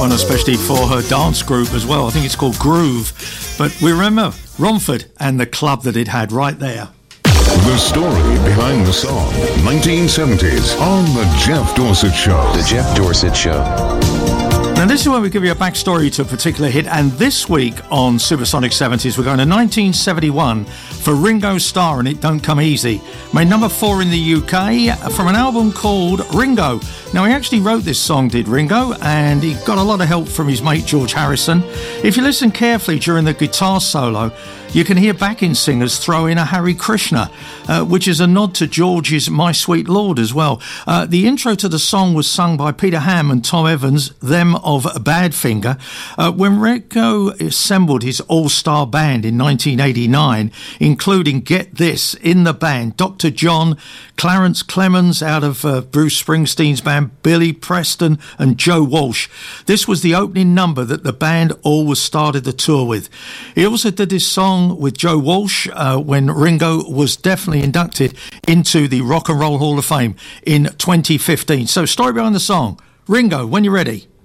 one, especially for her dance group as well. I think it's called Groove. But we remember Romford and the club that it had right there. The story behind the song, 1970s, on The Jeff Dorsett Show. The Jeff Dorsett Show. Now, this is where we give you a backstory to a particular hit, and this week on Supersonic 70s, we're going to 1971 for Ringo Starr and It Don't Come Easy. Made number 4 in the UK from an album called Ringo. Now, he actually wrote this song, did Ringo, and he got a lot of help from his mate George Harrison. If you listen carefully during the guitar solo, you can hear backing singers throw in a Hare Krishna, which is a nod to George's My Sweet Lord as well. The intro to the song was sung by Peter Ham and Tom Evans, them of Badfinger. When Ringo assembled his all-star band in 1989, including, get this, in the band, Dr. John, Clarence Clemens out of Bruce Springsteen's band, Billy Preston and Joe Walsh. This was the opening number that the band always started the tour with. He also did this song with Joe Walsh when Ringo was definitely inducted into the Rock and Roll Hall of Fame in 2015. So, story behind the song. Ringo, when you're ready.